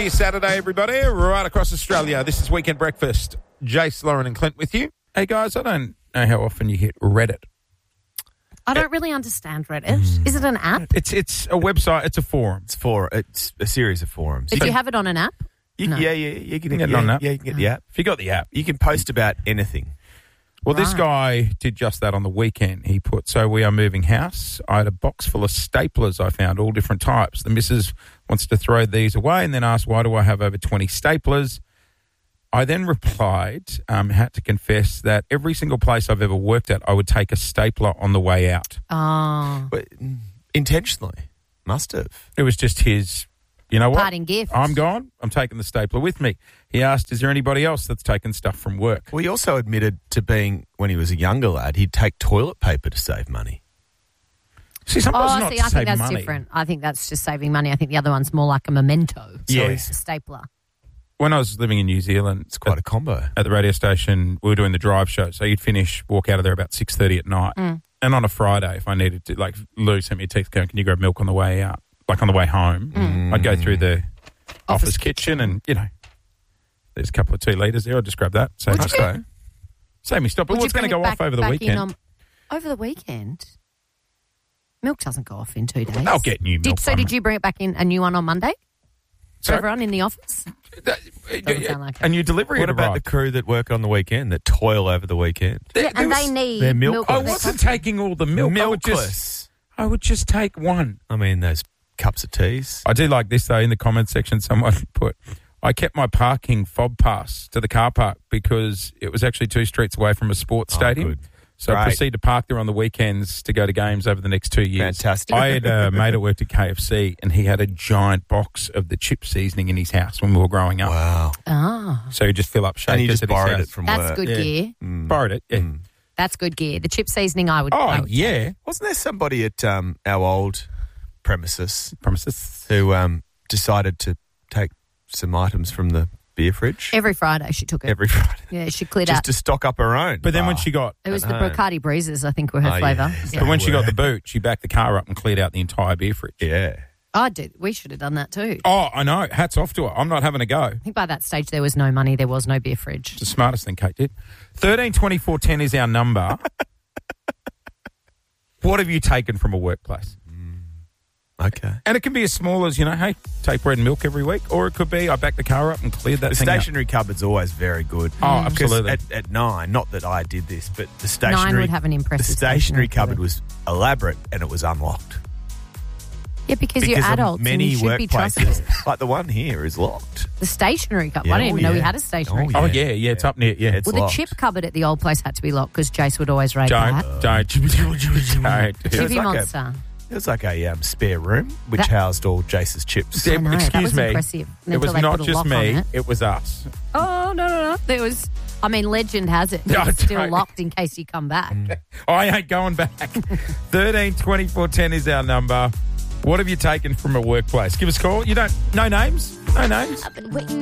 your Saturday, everybody, right across Australia. This is Weekend Breakfast. Jace, Lauren and Clint with you. Hey, guys, I don't know how often you hit Reddit. I don't really understand Reddit. Is it an app? It's a website. It's a forum. It's a series of forums. Do you have it on an app? No. Yeah, you can get it on that. Yeah, you can get the app. If you got the app. You can post about anything. Well, this Right. guy did just that on the weekend. He put, so we are moving house. I had a box full of staplers I found, all different types. The missus wants to throw these away and then asked, why do I have over 20 staplers? I then replied, had to confess that every single place I've ever worked at, I would take a stapler on the way out. Oh. But intentionally. Must have. It was just his, you know what? Parting gift. I'm gone. I'm taking the stapler with me. He asked, is there anybody else that's taken stuff from work? Well, he also admitted to being, when he was a younger lad, he'd take toilet paper to save money. See, sometimes not I to think save that's money. different. I think that's just saving money. I think the other one's more like a memento. Yeah. It's a stapler. When I was living in New Zealand, It's quite a combo. at the radio station, we were doing the drive show. So you'd finish, walk out of there about 6:30 at night. And on a Friday, if I needed to, like Lou sent me a text going, can you grab milk on the way out? Like on the way home, I'd go through the office kitchen and, you know, there's a couple of 2 litres there. I'll just grab that. Save me stop. Save me stop. But what's going to go off over the weekend? Over the weekend? Milk doesn't go off in 2 days. I'll get new milk. Did you bring it back in, a new one on Monday? For Sorry? everyone in the office? Doesn't sound like it. A new delivery What had about the arrived. crew that work on the weekend, that toil over the weekend? Yeah, and was- they need they're milk. I milkless. wasn't taking all the milk. Milkless. I would just take one. I mean, those cups of teas. I do like this, though. In the comment section, someone put, I kept my parking fob pass to the car park because it was actually 2 streets away from a sports stadium. Good. So I Great. proceed to park there on the weekends to go to games over the next 2 years. Fantastic. I had a mate that worked at KFC and he had a giant box of the chip seasoning in his house when we were growing up. Wow. Ah, So he'd just fill up shakers And he just at his borrowed house. it from that's work. good Yeah. gear. Borrowed it, yeah. That's good gear. The chip seasoning, I would. Oh, I would yeah. Wasn't there somebody at our old premises Promises. who decided to take some items from the beer fridge Every Friday she took it. every Friday Yeah, she cleared just out. to stock up her own? But then when she got... It was at the home. Bacardi Breezes, I think, were her Oh, flavour. yes. Yeah. But when she were. got the boot, she backed the car up and cleared out the entire beer fridge. Yeah. I did. We should have done that too. Oh, I know. Hats off to her. I'm not having a go. I think by that stage there was no money, there was no beer fridge. It's the smartest thing Kate did. 13 24 10 is our number. What have you taken from a workplace? Okay. And it can be as small as, you know, hey, take bread and milk every week. Or it could be, I backed the car up and cleared that The thing out. stationery cupboard's always very good. Oh, Because absolutely. At 9, not that I did this, but the 9 stationery would have an the impressive stationery cupboard cupboard. was elaborate and it was unlocked. Yeah, because you're of adults many and you should be trusted. workplaces, like the one here, is locked. The stationery cupboard. Yeah. I didn't even Oh, know we yeah. had a stationery Oh, cupboard. Oh, yeah, it's up near, yeah. It's Well, the locked. chip cupboard at the old place had to be locked because Jace would always raid Don't. that. Don't. Chippy like a- Monster. It was like a spare room which That- housed all Jace's chips. Yeah, I know, that excuse was me. impressive. It was Until they not put a just lock on me, it. it was us. Oh, no. There was, I mean, legend has it. No, It's still don't. locked in case you come back. I ain't going back. 13 24 10 is our number. What have you taken from a workplace? Give us a call. You don't, no names? No names? I've been waiting